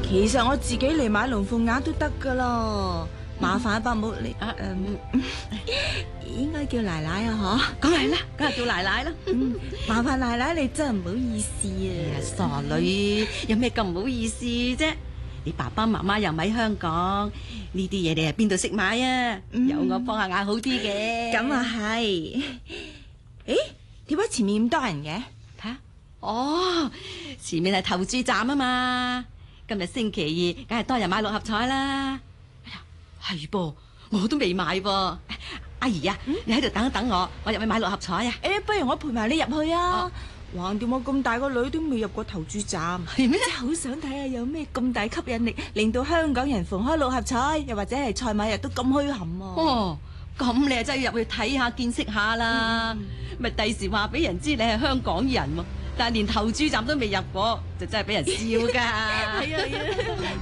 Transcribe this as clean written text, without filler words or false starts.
其實我自己嚟買龍鳳鈪都得噶啦，麻煩伯母你應該叫奶奶啊， 梗係啦，梗係叫奶奶啦。 麻煩奶奶你真係唔好意思啊， 傻女，有咩咁唔好意思啫？你爸爸媽媽又咪喺香港，呢啲嘢你係邊度識買啊？有我幫下眼好啲嘅。 咁啊係。誒，點解前面咁多人嘅？ 睇下，哦，前面係投注站啊嘛。今日星期二，梗係多人買六合彩啦。哎呀，係噃，我都未買噃。阿姨啊，你喺度等一等我入去買六合彩啊。 不如我陪埋你入去啊。橫掂我咁大個女都未入過投注站， 係咩？ 真係好想睇下有咩咁大吸引力，令到香港人逢開六合彩，又或者係賽馬日都咁墟冚啊！ 哦，咁你啊真係要入去睇下見識下啦，咪第時話俾人知你係香港人喎，但係連投注站都未入過，就真係俾人笑㗎。 係啊係啊。